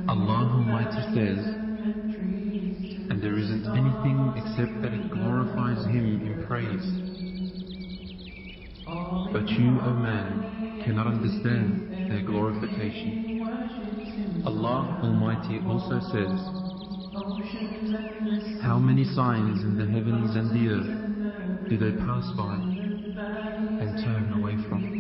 Allah Almighty says, and there isn't anything except that it glorifies Him in praise. But you, O man, cannot understand their glorification. Allah Almighty also says, how many signs in the heavens and the earth do they pass by and turn away from?